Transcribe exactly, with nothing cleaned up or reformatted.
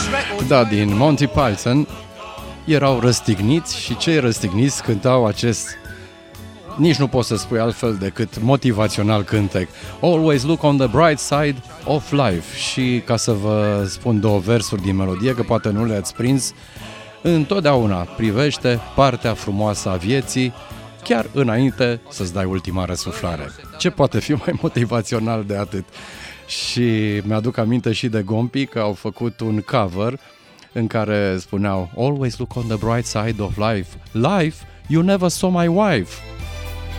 Da, din Monty Python. Erau răstigniți și cei răstigniți cântau acest, nici nu poți să spui altfel decât motivațional cântec. Always look on the bright side of life. Și ca să vă spun două versuri din melodie, că poate nu le-ați prins, întotdeauna privește partea frumoasă a vieții, chiar înainte să-ți dai ultima răsuflare. Ce poate fi mai motivațional de atât? Și mi-aduc aminte și de Gompi că au făcut un cover în care spuneau Always look on the bright side of life. Life, you never saw my wife.